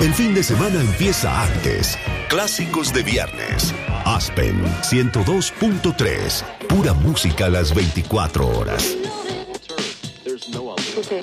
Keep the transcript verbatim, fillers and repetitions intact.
El fin de semana empieza antes. Clásicos de viernes. Aspen ciento dos punto tres. Pura música a las veinticuatro horas. Okay.